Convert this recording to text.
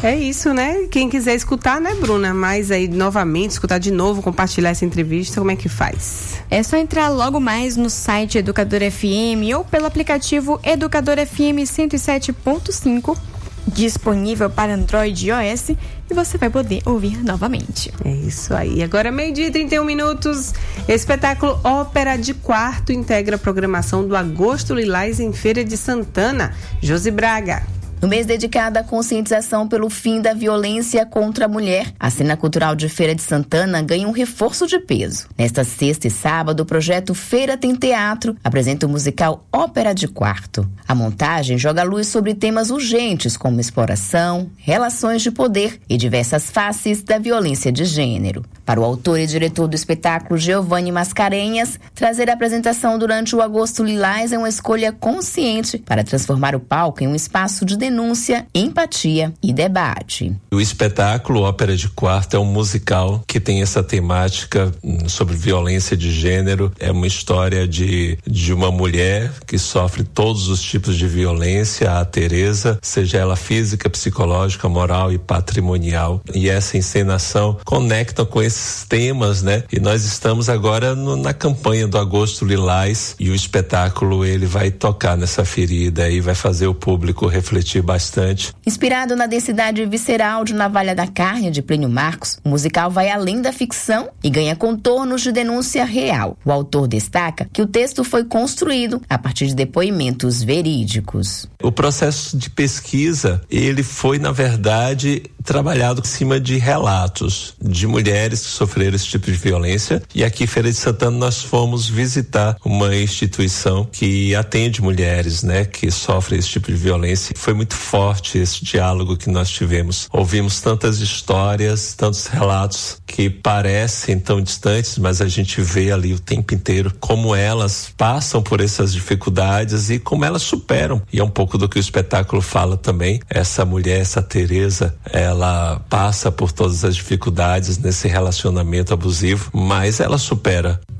É isso, né? Quem quiser escutar, né, Bruna? Mas aí, novamente, escutar de novo, compartilhar essa entrevista, como é que faz? É só entrar logo mais no site Educador FM ou pelo aplicativo Educador FM 107.5, disponível para Android e iOS, e você vai poder ouvir novamente. É isso aí. Agora, 12:31. Espetáculo Ópera de Quarto integra a programação do Agosto Lilás em Feira de Santana. Josi Braga. No mês dedicado à conscientização pelo fim da violência contra a mulher, a cena cultural de Feira de Santana ganha um reforço de peso. Nesta sexta e sábado, o projeto Feira Tem Teatro apresenta o musical Ópera de Quarto. A montagem joga luz sobre temas urgentes como exploração, relações de poder e diversas faces da violência de gênero. Para o autor e diretor do espetáculo, Giovanni Mascarenhas, trazer a apresentação durante o Agosto Lilás é uma escolha consciente para transformar o palco em um espaço de denúncia, empatia e debate. O espetáculo Ópera de Quarto é um musical que tem essa temática sobre violência de gênero. É uma história de uma mulher que sofre todos os tipos de violência, a Teresa, seja ela física, psicológica, moral e patrimonial. E essa encenação conecta com esses temas, né? E nós estamos agora na campanha do Agosto Lilás, e o espetáculo ele vai tocar nessa ferida e vai fazer o público refletir bastante. Inspirado na densidade visceral de Navalha da Carne, de Plínio Marcos, o musical vai além da ficção e ganha contornos de denúncia real. O autor destaca que o texto foi construído a partir de depoimentos verídicos. O processo de pesquisa, ele foi, na verdade, trabalhado em cima de relatos de mulheres que sofreram esse tipo de violência, e aqui em Feira de Santana nós fomos visitar uma instituição que atende mulheres, né, que sofrem esse tipo de violência. Foi muito forte esse diálogo que nós tivemos. Ouvimos tantas histórias, tantos relatos que parecem tão distantes, mas a gente vê ali o tempo inteiro como elas passam por essas dificuldades e como elas superam. E é um pouco do que o espetáculo fala também. Essa mulher, essa Teresa, ela passa por todas as dificuldades nesse relacionamento abusivo, mas ela supera.